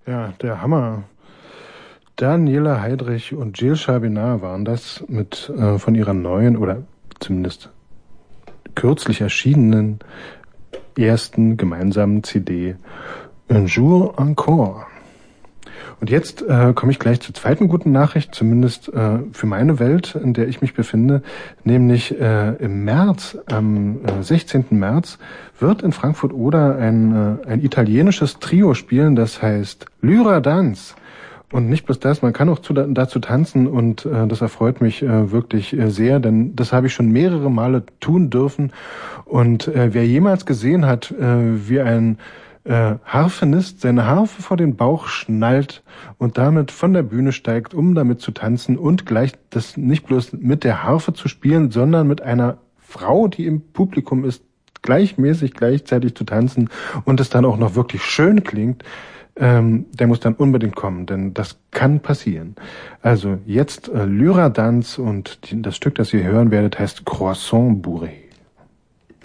Ja, der Hammer. Daniela Heidrich und Jill Schabinar waren das mit von ihrer neuen oder zumindest kürzlich erschienenen ersten gemeinsamen CD Un jour encore. Und jetzt komme ich gleich zur zweiten guten Nachricht, zumindest für meine Welt, in der ich mich befinde, nämlich im März, am 16. März, wird in Frankfurt-Oder ein italienisches Trio spielen, das heißt Lyra Dance. Und nicht bloß das, man kann auch dazu tanzen und das erfreut mich wirklich sehr, denn das habe ich schon mehrere Male tun dürfen. Und wer jemals gesehen hat, wie ein Harfenist seine Harfe vor den Bauch schnallt und damit von der Bühne steigt, um damit zu tanzen und gleich das nicht bloß mit der Harfe zu spielen, sondern mit einer Frau, die im Publikum ist, gleichmäßig gleichzeitig zu tanzen und es dann auch noch wirklich schön klingt, der muss dann unbedingt kommen, denn das kann passieren. Also jetzt Lyra Dance und das Stück, das ihr hören werdet, heißt Croissant Bourré.